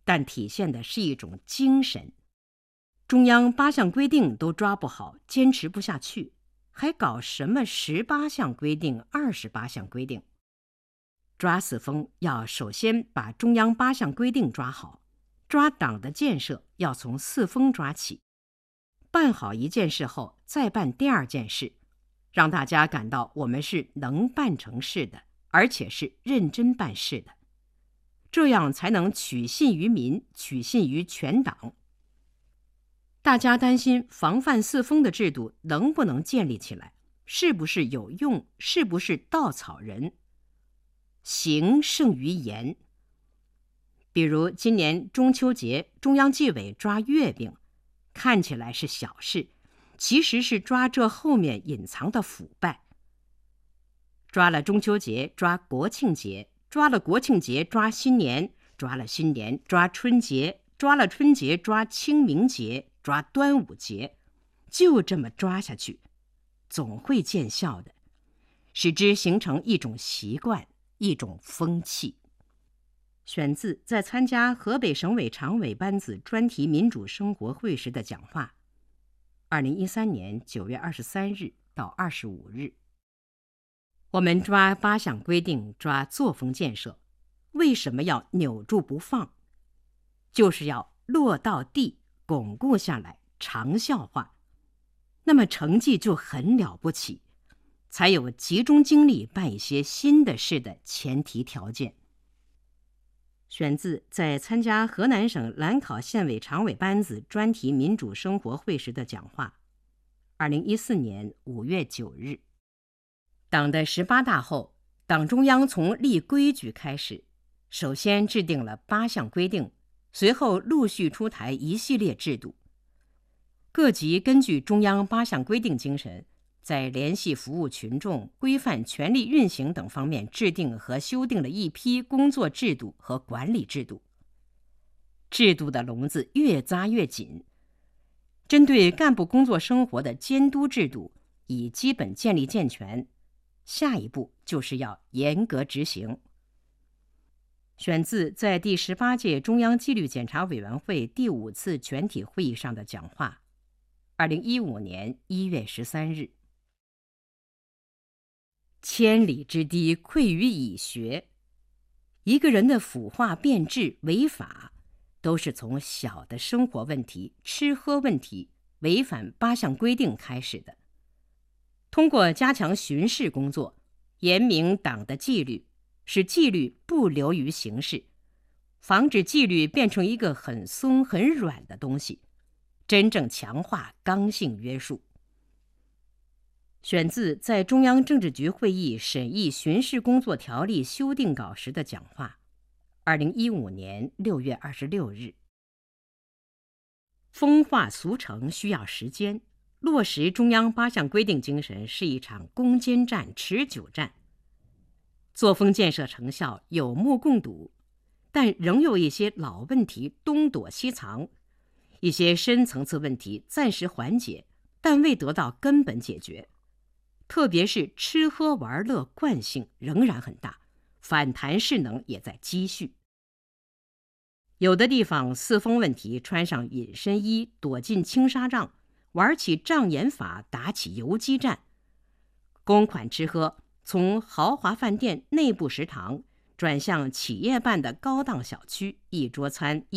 但体现的是一种精神。中央8项规定都抓不好，坚持不下去，还搞什么18项规定、28项规定？抓四风要首先把中央8项规定抓好，抓党的建设要从四风抓起。办好一件事后，再办第二件事，让大家感到我们是能办成事的，而且是认真办事的，这样才能取信于民，取信于全党。大家担心防范四风的制度能不能建立起来，是不是有用，是不是稻草人？行胜于言。比如今年中秋节，中央纪委抓月饼，看起来是小事，其实是抓这后面隐藏的腐败。抓了中秋节，抓国庆节，抓了国庆节，抓新年，抓了新年，抓春节，抓了春节，抓清明节，抓端午节，就这么抓下去，总会见效的，使之形成一种习惯，一种风气。选自在参加河北省委常委班子专题民主生活会时的讲话，2013年9月23日到25日。我们抓8项规定，抓作风建设，为什么要扭住不放？就是要落到地，巩固下来，长效化，那么成绩就很了不起，才有集中精力办一些新的事的前提条件。选自在参加河南省兰考县委常委班子专题民主生活会时的讲话，2014年5月9日。党的18大后，党中央从立规矩开始，首先制定了8项规定，随后陆续出台一系列制度。各级根据中央8项规定精神，在联系服务群众、规范权力运行等方面制定和修订了一批工作制度和管理制度。制度的笼子越扎越紧，针对干部工作生活的监督制度已基本建立健全，下一步就是要严格执行。选自在第18届中央纪律检查委员会第5次全体会议上的讲话，2015年1月13日。千里之堤溃于蚁穴，一个人的腐化变质、违法，都是从小的生活问题、吃喝问题、违反8项规定开始的。通过加强巡视工作，严明党的纪律，使纪律不流于形式，防止纪律变成一个很松很软的东西，真正强化刚性约束。选自在中央政治局会议审议巡视工作条例修订稿时的讲话，2015年6月26日。风化俗成需要时间，落实中央8项规定精神是一场攻坚战、持久战。作风建设成效有目共睹，但仍有一些老问题东躲西藏，一些深层次问题暂时缓解，但未得到根本解决。特别是吃喝玩乐惯性仍然很大，反弹势能也在积蓄。有的地方四风问题穿上隐身衣，躲进青纱帐，玩起障眼法，打起游击战。公款吃喝从豪华饭店内部食堂转向企业办的高档小区，一桌餐